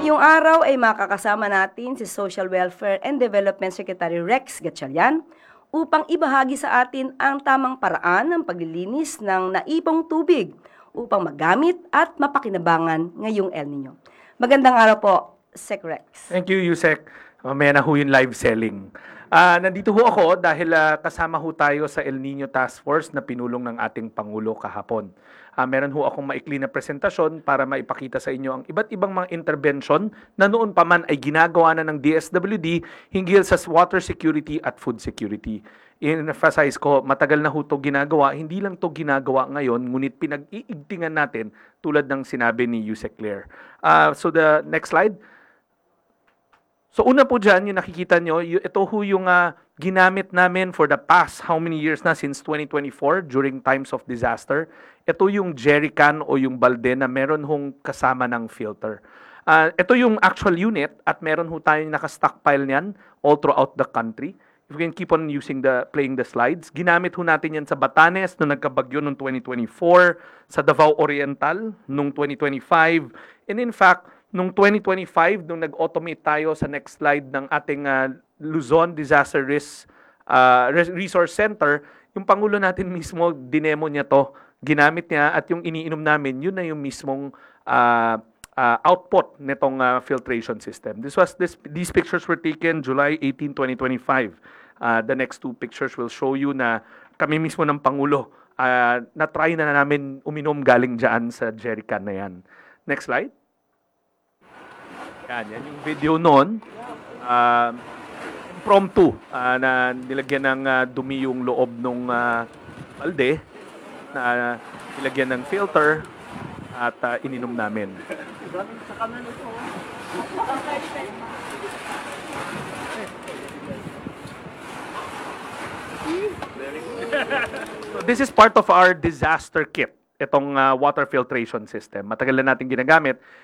Ngayong araw ay makakasama natin si Social Welfare and Development Secretary Rex Gatchalian upang ibahagi sa atin ang tamang paraan ng paglilinis ng naipong tubig upang magamit at mapakinabangan ngayong El Nino. Magandang araw po, Sec Rex. Thank you, Yusek. Mamaya na ho yung live selling. Nandito ho ako dahil kasama ho tayo sa El Nino Task Force na pinulong ng ating Pangulo kahapon. Meron ho akong maikli na presentasyon para maipakita sa inyo ang iba't ibang mga intervention na noon pa man ay ginagawa na ng DSWD hinggil sa water security at food security. I-emphasize ko, matagal na ho ito ginagawa, hindi lang ito ginagawa ngayon, ngunit pinag-iigtingan natin tulad ng sinabi ni Yusek Claire. So the next slide. So una po dyan, yung nakikita nyo, ito ho yung ginamit namin for the past how many years na since 2024 during times of disaster. Ito yung jerrycan o yung balde na meron hong kasama ng filter. Ito yung actual unit at meron ho tayong naka-stockpile niyan all throughout the country. If we can keep on playing the slides. Ginamit ho natin yan sa Batanes nung nagkabagyo noong 2024, sa Davao Oriental noong 2025, and in fact, noong 2025, nung nag-automate tayo sa next slide ng ating Luzon Disaster Risk Resource Center, yung Pangulo natin mismo, dinemo niya to, ginamit niya, at yung iniinom namin, yun na yung mismong output nitong filtration system. These pictures were taken July 18, 2025. The next two pictures will show you na kami mismo ng Pangulo, na-try na namin uminom galing dyan sa jerrycan na yan. Next slide. Yan yung video noon. Impromptu na nilagyan ng dumi yung loob ng balde, na nilagyan ng filter at ininom namin. So this is part of our disaster kit. Itong water filtration system. Matagal na natin ginagamit.